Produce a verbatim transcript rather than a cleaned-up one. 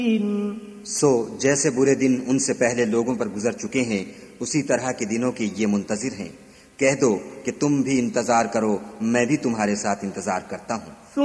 सो जैसे बुरे दिन उनसे पहले लोगों पर गुजर चुके हैं, उसी तरह के दिनों के ये मुंतजिर हैं। कह दो कि तुम भी इंतजार करो, मैं भी तुम्हारे साथ इंतजार करता हूँ।